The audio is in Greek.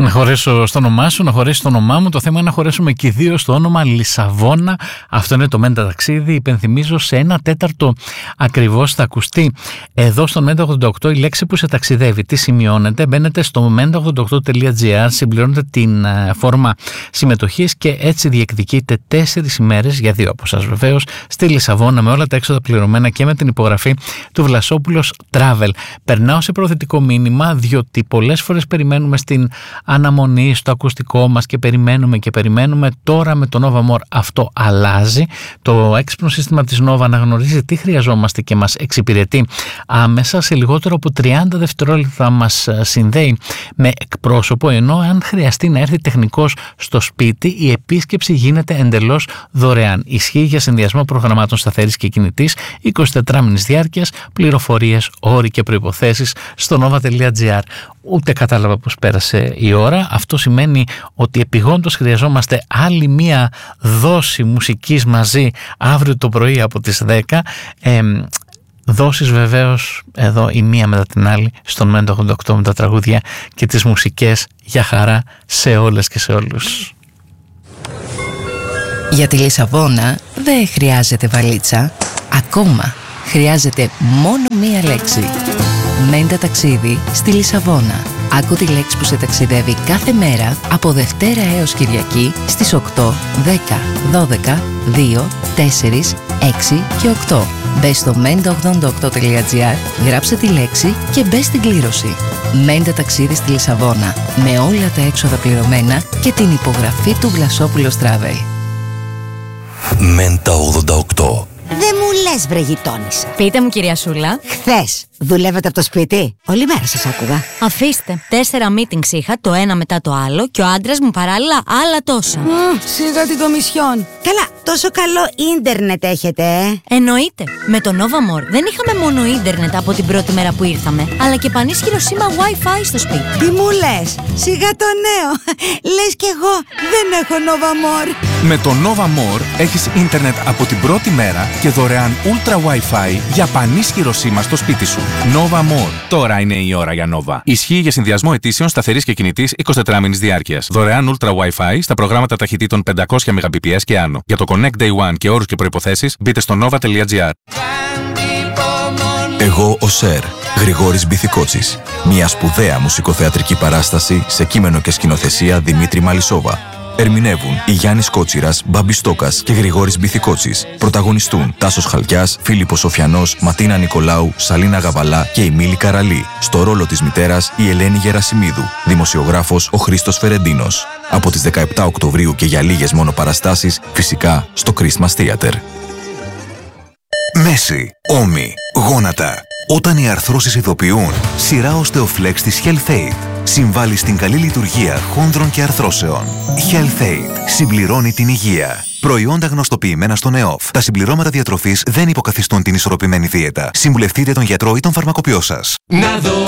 Να χωρέσω στο όνομά σου, να χωρέσει το όνομά μου. Το θέμα είναι να χωρέσουμε και οι δύο στο όνομα Λισαβόνα. Αυτό είναι το Μέντα Ταξίδι. Υπενθυμίζω, σε 1/4 ακριβώς θα ακουστεί εδώ στον Μέντα 88 η λέξη που σε ταξιδεύει. Τι σημειώνετε? Μπαίνετε στο menta88.gr, συμπληρώνετε την φόρμα συμμετοχής και έτσι διεκδικείτε 4 ημέρες για 2 από εσάς βεβαίως στη Λισαβόνα, με όλα τα έξοδα πληρωμένα και με την υπογραφή του Βλασόπουλος Travel. Περνάω σε προθετικό μήνυμα, διότι πολλές φορές περιμένουμε στην αναμονή, στο ακουστικό μας και περιμένουμε. Τώρα με το Nova More αυτό αλλάζει. Το έξυπνο σύστημα της Nova αναγνωρίζει τι χρειαζόμαστε και μας εξυπηρετεί άμεσα. Σε λιγότερο από 30 δευτερόλεπτα μας συνδέει με εκπρόσωπο, ενώ αν χρειαστεί να έρθει τεχνικός στο σπίτι, η επίσκεψη γίνεται εντελώς δωρεάν. Ισχύει για συνδυασμό προγραμμάτων σταθερής και κινητής 24 μήνες διάρκειας. Πληροφορίες, όροι και προϋποθέσεις στο nova.gr. Ούτε κατάλαβα πως πέρασε η ώρα. Αυτό σημαίνει ότι επειγόντως χρειαζόμαστε άλλη μία δόση μουσικής μαζί αύριο το πρωί από τις 10. Δόσεις βεβαίως εδώ η μία μετά την άλλη στον Μέντα 88 με τα τραγούδια και τις μουσικές για χαρά σε όλες και σε όλους. Για τη Λισαβόνα δεν χρειάζεται βαλίτσα. Ακόμα χρειάζεται μόνο μία λέξη. Μέντα ταξίδι στη Λισαβόνα. Άκου τη λέξη που σε ταξιδεύει κάθε μέρα από Δευτέρα έως Κυριακή στις 8, 10, 12, 2, 4, 6 και 8. Μπες στο menta88.gr, γράψε τη λέξη και μπες στην κλήρωση. Μέντα ταξίδι στη Λισαβόνα, με όλα τα έξοδα πληρωμένα και την υπογραφή του Βλασόπουλος Travel. Μέντα 88. Δεν μου λες, βρε γειτόνισσα. Πείτε μου, κυρία Σούλα. Χθες δουλεύετε από το σπίτι? Όλη μέρα σας άκουγα. Αφήστε. 4 meetings είχα, το ένα μετά το άλλο, και ο άντρας μου παράλληλα άλλα τόσα. Σιγά την Κομισιόν. Καλά, τόσο καλό ίντερνετ έχετε, Εννοείται. Με το Nova More δεν είχαμε μόνο ίντερνετ από την πρώτη μέρα που ήρθαμε, αλλά και πανίσχυρο σήμα Wi-Fi στο σπίτι. Τι μου λες? Σιγά το νέο. Λες κι εγώ δεν έχω Nova More. Με το Nova More έχεις ίντερνετ από την πρώτη μέρα και δωρεάν Ultra Wi-Fi για πανίσχυρο σήμα στο σπίτι σου. Nova More. Τώρα είναι η ώρα για Nova. Ισχύει για συνδυασμό ετήσεων σταθερής και κινητής 24 μήνες διάρκειας. Δωρεάν Ultra Wi-Fi στα προγράμματα ταχυτήτων 500 Mbps και άνω. Για το Connect Day One και όρους και προϋποθέσεις μπείτε στο nova.gr. Εγώ ο Σερ, Γρηγόρης Μπιθικότσης. Μια σπουδαία μουσικοθεατρική παράσταση σε κείμενο και σκηνοθεσία Δημήτρη Μαλισσόβα. Ερμηνεύουν η Γιάννης Κότσιρας, Μπάμπης Στόκας και Γρηγόρης Μπιθικότσης. Πρωταγωνιστούν Τάσος Χαλκιάς, Φίλιππος Σοφιανός, Ματίνα Νικολάου, Σαλίνα Γαβαλά και η Μίλη Καραλή. Στο ρόλο της μητέρας η Ελένη Γερασιμίδου. Δημοσιογράφος ο Χρήστος Φερεντίνος. Από τις 17 Οκτωβρίου και για λίγες μόνο παραστάσεις, φυσικά στο Christmas Theater. Μέση, ώμοι, γόνατα. Όταν οι αρθρώσεις ειδοποιούν, σειρά Osteoflex της HealthAid συμβάλλει στην καλή λειτουργία χόνδρων και αρθρώσεων. HealthAid συμπληρώνει την υγεία. Προϊόντα γνωστοποιημένα στον ΕΟΦ. Τα συμπληρώματα διατροφής δεν υποκαθιστούν την ισορροπημένη δίαιτα. Συμβουλευτείτε τον γιατρό ή τον φαρμακοποιό σας. Να δω